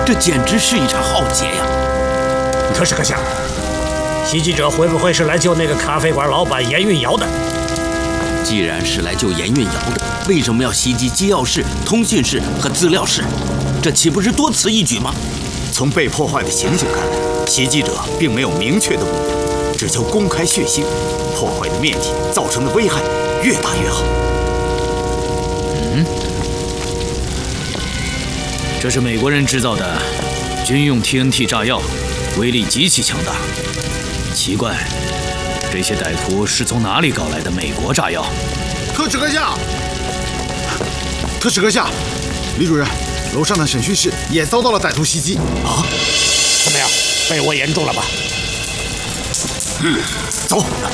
这简直是一场浩劫呀！ 特使阁下，袭击者会不会是来救那个咖啡馆老板严运尧的？ 既然是来救严运尧的，为什么要袭击机要室、通信室和资料室？这岂不是多此一举吗？ 从被破坏的情形看来，袭击者并没有明确的目的，只求公开血腥，破坏的面积、造成的危害越大越好。 这是美国人制造的军用 TNT 炸药，威力极其强大。奇怪，这些歹徒是从哪里搞来的美国炸药？ 特使阁下，特使阁下，李主任，楼上的审讯室也遭到了歹徒袭击啊！ 怎么样，被窝严重了吧？ 走，